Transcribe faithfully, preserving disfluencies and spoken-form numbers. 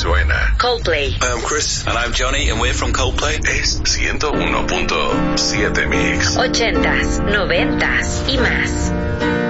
suena. Coldplay. Hi, I'm Chris. And I'm Johnny, and we're from Coldplay. Es ciento uno punto siete Mix. Ochentas, noventas y más.